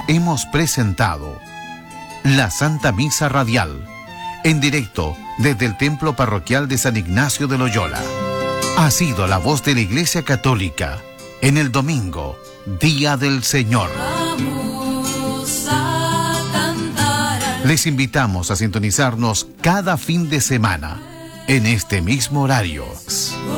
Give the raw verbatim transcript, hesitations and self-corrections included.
hemos presentado la Santa Misa Radial, en directo desde el Templo Parroquial de San Ignacio de Loyola. Ha sido la voz de la Iglesia Católica en el domingo, Día del Señor. Vamos a cantar. Les invitamos a sintonizarnos cada fin de semana en este mismo horario.